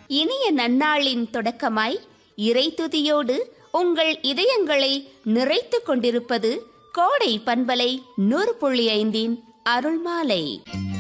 இனிய நன்னாளின் தொடக்கமாய் இறைத்துதியோடு உங்கள் இதயங்களை நிறைத்துக் கொண்டிருப்பது கோடை பண்பலை 100.5 அருள்மாலை.